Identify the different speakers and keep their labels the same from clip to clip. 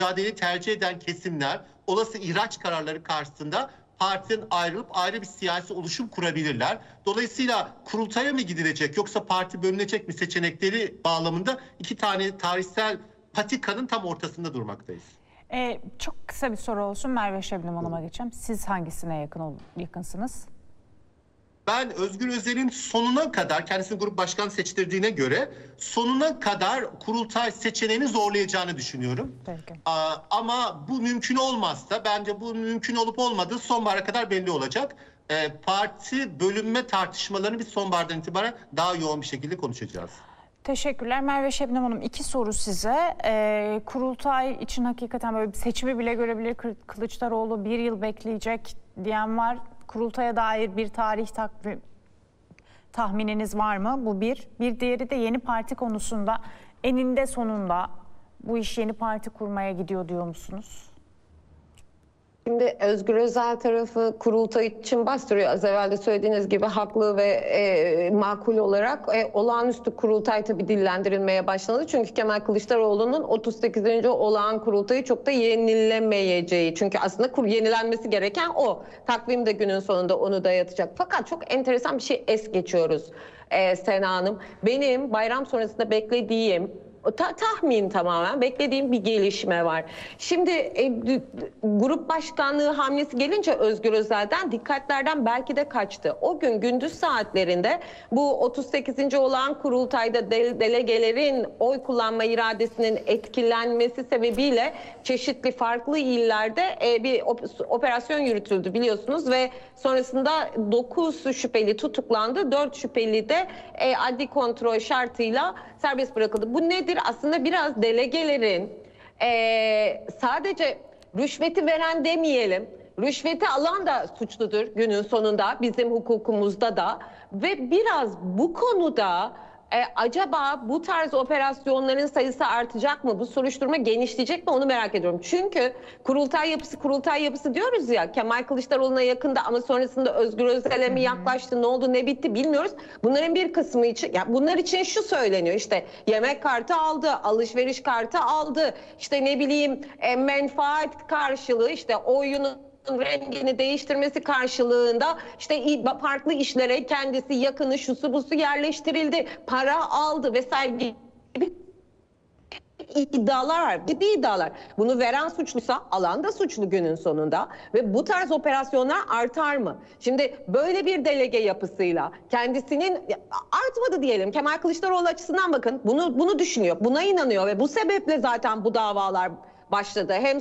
Speaker 1: mücadeleyi tercih eden kesimler olası ihraç kararları karşısında partiden ayrılıp ayrı bir siyasi oluşum kurabilirler. Dolayısıyla kurultaya mı gidilecek yoksa parti bölünecek mi seçenekleri bağlamında iki tane tarihsel patikanın tam ortasında durmaktayız.
Speaker 2: Çok kısa bir soru olsun. Merve Şebnem Hanım'a geçeceğim. Siz hangisine yakınsınız?
Speaker 1: Ben Özgür Özel'in sonuna kadar, kendisini grup başkanı seçtirdiğine göre sonuna kadar kurultay seçeneğini zorlayacağını düşünüyorum.
Speaker 2: Peki.
Speaker 1: Ama bu mümkün olmazsa, bence bu mümkün olup olmadığı sonbahara kadar belli olacak. Parti bölünme tartışmalarını biz sonbahardan itibaren daha yoğun bir şekilde konuşacağız.
Speaker 2: Teşekkürler. Merve Şebnem Hanım, iki soru size. Kurultay için hakikaten böyle bir seçimi bile görebilir. Kılıçdaroğlu bir yıl bekleyecek diyen var. Kurultaya dair bir tarih tahmininiz var mı? Bu bir. Bir diğeri de yeni parti konusunda eninde sonunda bu iş yeni parti kurmaya gidiyor diyor musunuz?
Speaker 3: Şimdi Özgür Özel tarafı kurultay için bastırıyor. Az evvel de söylediğiniz gibi haklı ve makul olarak olağanüstü kurultay tabii dillendirilmeye başlandı. Çünkü Kemal Kılıçdaroğlu'nun 38. olağan kurultayı çok da yenilemeyeceği. Çünkü aslında yenilenmesi gereken o. Takvim de günün sonunda onu dayatacak. Fakat çok enteresan bir şey es geçiyoruz Sena Hanım. Benim bayram sonrasında beklediğim tahmin tamamen beklediğim bir gelişme var. Şimdi grup başkanlığı hamlesi gelince Özgür Özel'den dikkatlerden belki de kaçtı. O gün gündüz saatlerinde bu 38. olağan kurultayda delegelerin oy kullanma iradesinin etkilenmesi sebebiyle çeşitli farklı illerde bir operasyon yürütüldü biliyorsunuz ve sonrasında 9 şüpheli tutuklandı. 4 şüpheli de adli kontrol şartıyla serbest bırakıldı. Bu nedir? Aslında biraz delegelerin sadece rüşveti veren demeyelim, rüşveti alan da suçludur günün sonunda bizim hukukumuzda da ve biraz bu konuda acaba bu tarz operasyonların sayısı artacak mı? Bu soruşturma genişleyecek mi? Onu merak ediyorum. Çünkü kurultay yapısı diyoruz ya. Kemal Kılıçdaroğlu'na yakında ama sonrasında Özgür Özel'e mi yaklaştı? Ne oldu? Ne bitti? Bilmiyoruz. Bunların bir kısmı için, ya bunlar için şu söyleniyor. İşte yemek kartı aldı, alışveriş kartı aldı. İşte ne bileyim menfaat karşılığı işte oyunu rengini değiştirmesi karşılığında işte farklı işlere kendisi yakını şusu busu yerleştirildi, para aldı vesaire gibi iddialar var. Ciddi iddialar. Bunu veren suçluysa alan da suçlu günün sonunda ve bu tarz operasyonlar artar mı? Şimdi böyle bir delege yapısıyla kendisinin artmadı diyelim. Kemal Kılıçdaroğlu açısından bakın bunu düşünüyor. Buna inanıyor ve bu sebeple zaten bu davalar başladı. Hem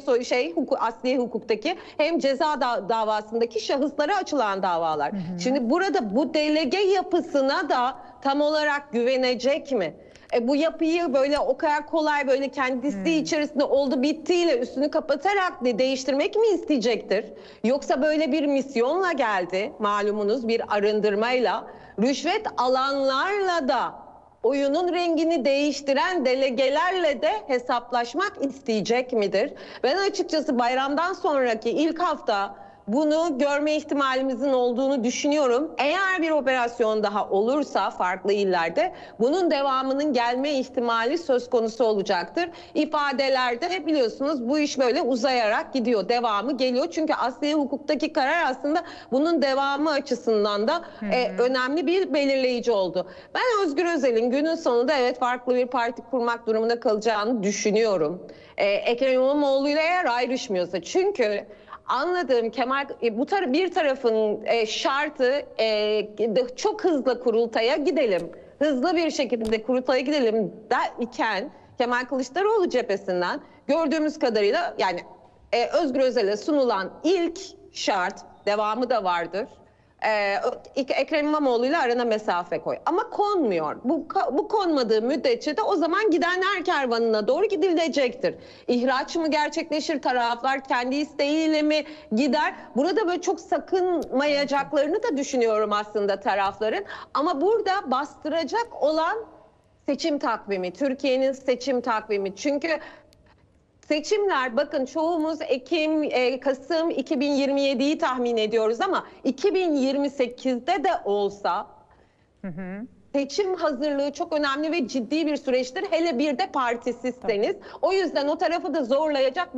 Speaker 3: asli hukuktaki hem ceza davasındaki şahıslara açılan davalar. Şimdi burada bu delege yapısına da tam olarak güvenecek mi? Bu yapıyı böyle o kadar kolay böyle kendisi içerisinde oldu bittiyle üstünü kapatarak değiştirmek mi isteyecektir? Yoksa böyle bir misyonla geldi malumunuz bir arındırmayla rüşvet alanlarla da oyunun rengini değiştiren delegelerle de hesaplaşmak isteyecek midir? Ben açıkçası bayramdan sonraki ilk hafta bunu görme ihtimalimizin olduğunu düşünüyorum. Eğer bir operasyon daha olursa farklı illerde bunun devamının gelme ihtimali söz konusu olacaktır. İfadelerde biliyorsunuz bu iş böyle uzayarak gidiyor. Devamı geliyor. Çünkü asli hukuktaki karar aslında bunun devamı açısından da önemli bir belirleyici oldu. Ben Özgür Özel'in günün sonunda evet farklı bir parti kurmak durumunda kalacağını düşünüyorum. Ekrem İmamoğlu'yla eğer ayrışmıyorsa. Çünkü anladığım Kemal bir tarafın şartı çok hızlı kurultaya gidelim. Hızlı bir şekilde kurultaya gidelim derken Kemal Kılıçdaroğlu cephesinden gördüğümüz kadarıyla yani Özgür Özel'e sunulan ilk şart devamı da vardır. Ekrem İmamoğlu ile arana mesafe koy. Ama konmuyor. Bu konmadığı müddetçe de o zaman gidenler kervanına doğru gidilecektir. İhraç mı gerçekleşir? Taraflar kendi isteğiyle mi gider? Burada böyle çok sakınmayacaklarını da düşünüyorum aslında tarafların. Ama burada bastıracak olan seçim takvimi. Türkiye'nin seçim takvimi. Çünkü seçimler bakın çoğumuz Kasım 2027'yi tahmin ediyoruz ama 2028'de de olsa seçim hazırlığı çok önemli ve ciddi bir süreçtir. Hele bir de partisizseniz. O yüzden o tarafı da zorlayacak